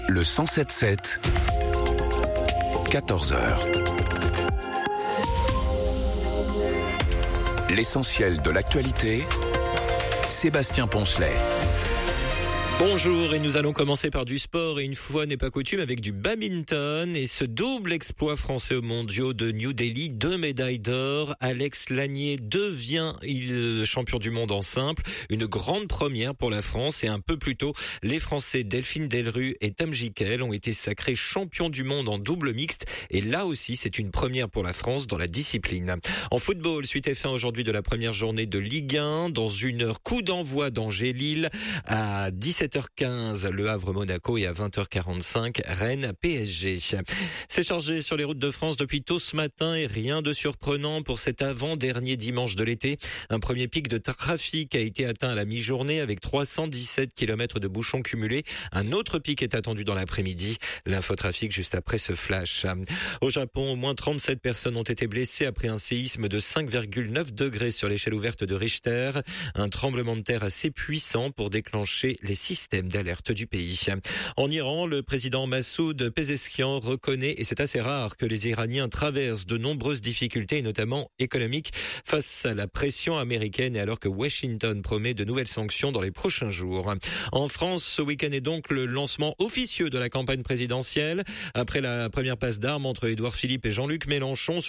Le 107.7, 14h. L'essentiel de l'actualité, Sébastien Poncelet. Bonjour, et nous allons commencer par du sport, et une fois n'est pas coutume, avec du badminton et ce double exploit français aux mondiaux de New Delhi, 2 médailles d'or. Alex Lanier devient champion du monde en simple, une grande première pour la France, et un peu plus tôt, les Français Delphine Delrue et Tam Gickel ont été sacrés champions du monde en double mixte, et là aussi c'est une première pour la France dans la discipline. En football, suite et fin aujourd'hui de la première journée de Ligue 1, dans une heure, coup d'envoi d'Angers-Lille à 17h15, Le Havre-Monaco, et à 20h45, Rennes-PSG. C'est chargé sur les routes de France depuis tôt ce matin, et rien de surprenant pour cet avant-dernier dimanche de l'été. Un premier pic de trafic a été atteint à la mi-journée avec 317 km de bouchons cumulés. Un autre pic est attendu dans l'après-midi. L'infotrafic juste après ce flash. Au Japon, au moins 37 personnes ont été blessées après un séisme de 5,9 degrés sur l'échelle ouverte de Richter. Un tremblement de terre assez puissant pour déclencher les systèmes d'alerte du pays. En Iran, le président Massoud Pezeshkian reconnaît, et c'est assez rare, que les Iraniens traversent de nombreuses difficultés, notamment économiques, face à la pression américaine, et alors que Washington promet de nouvelles sanctions dans les prochains jours. En France, ce week-end est donc le lancement officieux de la campagne présidentielle. Après la première passe d'armes entre Édouard Philippe et Jean-Luc Mélenchon,